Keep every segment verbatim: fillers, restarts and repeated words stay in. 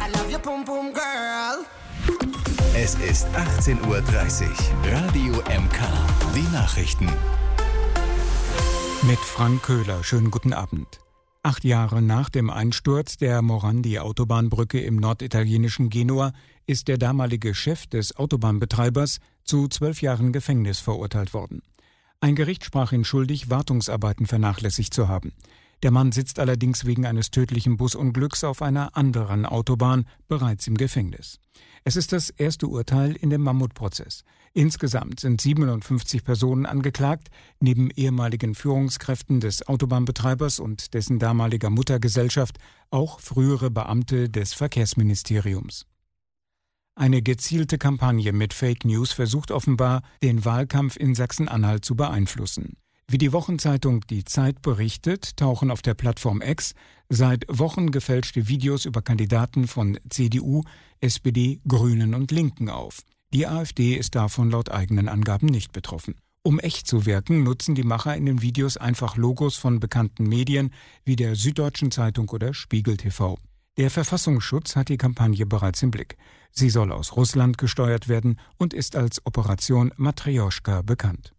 love your pum pum girl. Es ist achtzehn Uhr dreißig. Radio M K. Die Nachrichten. Mit Frank Köhler. Schönen guten Abend. Acht Jahre nach dem Einsturz der Morandi-Autobahnbrücke im norditalienischen Genua ist der damalige Chef des Autobahnbetreibers zu zwölf Jahren Gefängnis verurteilt worden. Ein Gericht sprach ihn schuldig, Wartungsarbeiten vernachlässigt zu haben. Der Mann sitzt allerdings wegen eines tödlichen Busunglücks auf einer anderen Autobahn bereits im Gefängnis. Es ist das erste Urteil in dem Mammutprozess. Insgesamt sind siebenundfünfzig Personen angeklagt, neben ehemaligen Führungskräften des Autobahnbetreibers und dessen damaliger Muttergesellschaft auch frühere Beamte des Verkehrsministeriums. Eine gezielte Kampagne mit Fake News versucht offenbar, den Wahlkampf in Sachsen-Anhalt zu beeinflussen. Wie die Wochenzeitung Die Zeit berichtet, tauchen auf der Plattform X seit Wochen gefälschte Videos über Kandidaten von C D U, S P D, Grünen und Linken auf. Die AfD ist davon laut eigenen Angaben nicht betroffen. Um echt zu wirken, nutzen die Macher in den Videos einfach Logos von bekannten Medien wie der Süddeutschen Zeitung oder Spiegel T V. Der Verfassungsschutz hat die Kampagne bereits im Blick. Sie soll aus Russland gesteuert werden und ist als Operation Matrjoschka bekannt.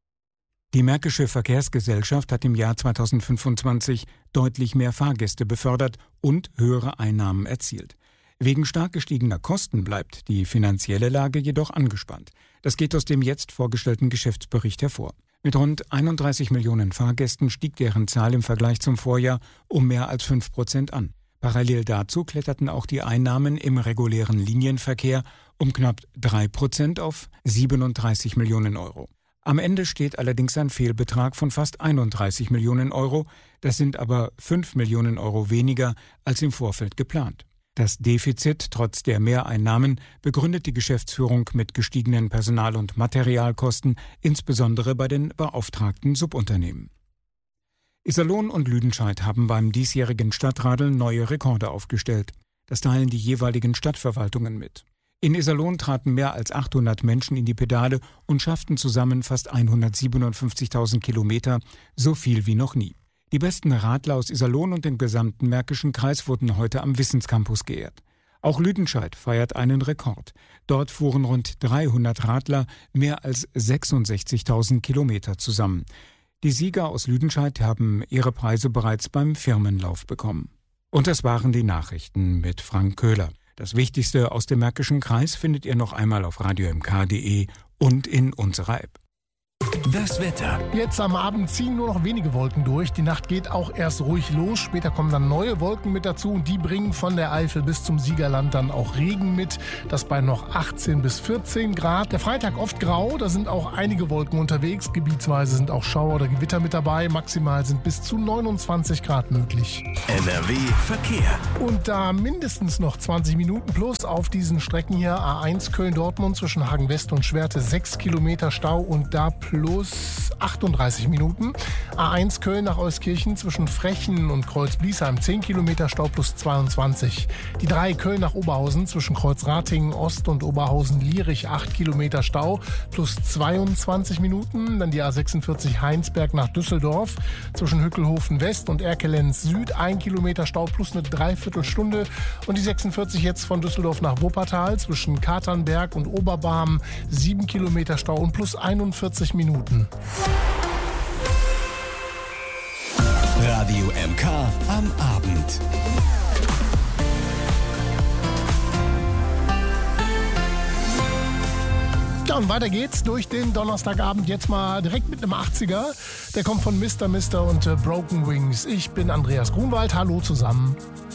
Die Märkische Verkehrsgesellschaft hat im Jahr zweitausendfünfundzwanzig deutlich mehr Fahrgäste befördert und höhere Einnahmen erzielt. Wegen stark gestiegener Kosten bleibt die finanzielle Lage jedoch angespannt. Das geht aus dem jetzt vorgestellten Geschäftsbericht hervor. Mit rund einunddreißig Millionen Fahrgästen stieg deren Zahl im Vergleich zum Vorjahr um mehr als fünf Prozent an. Parallel dazu kletterten auch die Einnahmen im regulären Linienverkehr um knapp drei Prozent auf siebenunddreißig Millionen Euro. Am Ende steht allerdings ein Fehlbetrag von fast einunddreißig Millionen Euro. Das sind aber fünf Millionen Euro weniger als im Vorfeld geplant. Das Defizit trotz der Mehreinnahmen begründet die Geschäftsführung mit gestiegenen Personal- und Materialkosten, insbesondere bei den beauftragten Subunternehmen. Iserlohn und Lüdenscheid haben beim diesjährigen Stadtradeln neue Rekorde aufgestellt. Das teilen die jeweiligen Stadtverwaltungen mit. In Iserlohn traten mehr als achthundert Menschen in die Pedale und schafften zusammen fast hundertsiebenundfünfzigtausend Kilometer, so viel wie noch nie. Die besten Radler aus Iserlohn und dem gesamten Märkischen Kreis wurden heute am Wissenscampus geehrt. Auch Lüdenscheid feiert einen Rekord. Dort fuhren rund dreihundert Radler mehr als sechsundsechzigtausend Kilometer zusammen. Die Sieger aus Lüdenscheid haben ihre Preise bereits beim Firmenlauf bekommen. Und das waren die Nachrichten mit Frank Köhler. Das Wichtigste aus dem Märkischen Kreis findet ihr noch einmal auf radio m k punkt d e und in unserer App. Das Wetter. Jetzt am Abend ziehen nur noch wenige Wolken durch. Die Nacht geht auch erst ruhig los. Später kommen dann neue Wolken mit dazu und die bringen von der Eifel bis zum Siegerland dann auch Regen mit. Das bei noch achtzehn bis vierzehn Grad. Der Freitag oft grau, da sind auch einige Wolken unterwegs. Gebietsweise sind auch Schauer oder Gewitter mit dabei. Maximal sind bis zu neunundzwanzig Grad möglich. N R W Verkehr. Und da mindestens noch zwanzig Minuten plus auf diesen Strecken hier. A eins Köln-Dortmund zwischen Hagen-West und Schwerte sechs Kilometer Stau und da plus achtunddreißig Minuten. A eins Köln nach Euskirchen zwischen Frechen und Kreuz-Bliesheim zehn Kilometer Stau plus zweiundzwanzig. Die drei Köln nach Oberhausen zwischen Kreuz-Ratingen Ost und Oberhausen-Lierich acht Kilometer Stau plus zweiundzwanzig Minuten. Dann die A sechsundvierzig Heinsberg nach Düsseldorf zwischen Hückelhofen West und Erkelenz Süd ein Kilometer Stau plus eine Dreiviertelstunde. Und die sechsundvierzig jetzt von Düsseldorf nach Wuppertal zwischen Katernberg und Oberbarm sieben Kilometer Stau und plus einundvierzig Minuten. Radio M K am Abend. Ja, und weiter geht's durch den Donnerstagabend jetzt mal direkt mit einem achtziger. Der kommt von Mister Mister und äh, Broken Wings. Ich bin Andreas Grunwald. Hallo zusammen.